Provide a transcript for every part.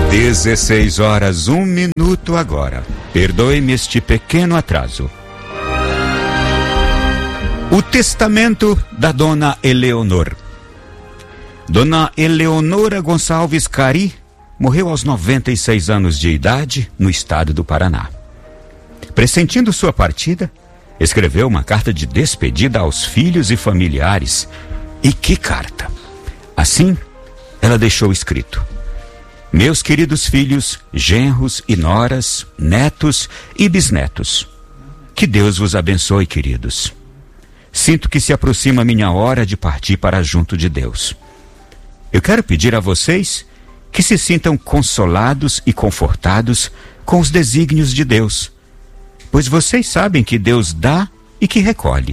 16 horas, 1 minuto agora. Perdoe-me este pequeno atraso. O testamento da Dona Eleonor. Dona Eleonora Gonçalves Cari morreu aos 96 anos de idade no estado do Paraná. Pressentindo sua partida, escreveu uma carta de despedida aos filhos e familiares. E que carta! Assim, ela deixou escrito: meus queridos filhos, genros e noras, netos e bisnetos, que Deus vos abençoe, queridos. Sinto que se aproxima a minha hora de partir para junto de Deus. Eu quero pedir a vocês que se sintam consolados e confortados com os desígnios de Deus, pois vocês sabem que Deus dá e que recolhe.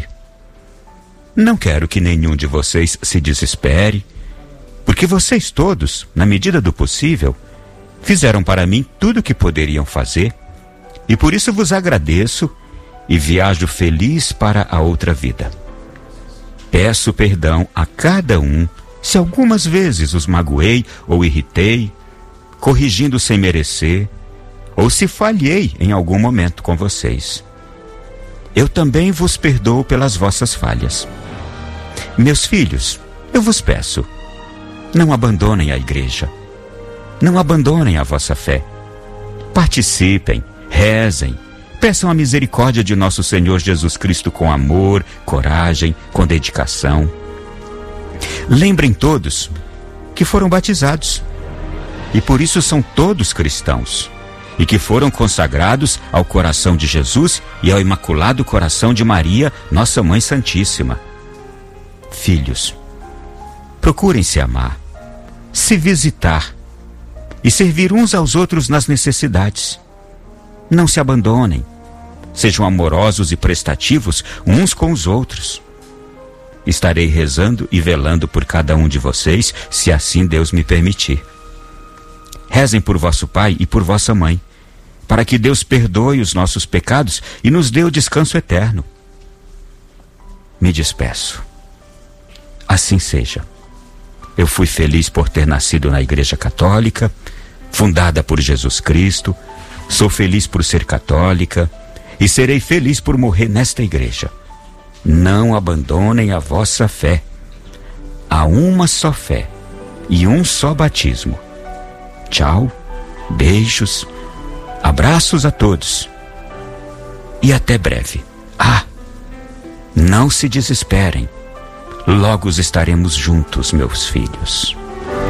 Não quero que nenhum de vocês se desespere, porque vocês todos, na medida do possível, fizeram para mim tudo o que poderiam fazer, e por isso vos agradeço e viajo feliz para a outra vida. Peço perdão a cada um se algumas vezes os magoei ou irritei, corrigindo sem merecer, ou se falhei em algum momento com vocês. Eu também vos perdoo pelas vossas falhas. Meus filhos, eu vos peço, não abandonem a igreja. Não abandonem a vossa fé. Participem, rezem, peçam a misericórdia de nosso Senhor Jesus Cristo com amor, coragem, com dedicação. Lembrem todos que foram batizados e por isso são todos cristãos e que foram consagrados ao coração de Jesus e ao Imaculado Coração de Maria, nossa Mãe Santíssima. Filhos, procurem se amar, se visitar e servir uns aos outros nas necessidades. Não se abandonem, sejam amorosos e prestativos uns com os outros. Estarei rezando e velando por cada um de vocês, se assim Deus me permitir. Rezem por vosso pai e por vossa mãe, para que Deus perdoe os nossos pecados e nos dê o descanso eterno. Me despeço. Assim seja. Eu fui feliz por ter nascido na Igreja Católica, fundada por Jesus Cristo. Sou feliz por ser católica e serei feliz por morrer nesta igreja. Não abandonem a vossa fé. Há uma só fé e um só batismo. Tchau, beijos, abraços a todos e até breve. Não se desesperem. Logo estaremos juntos, meus filhos.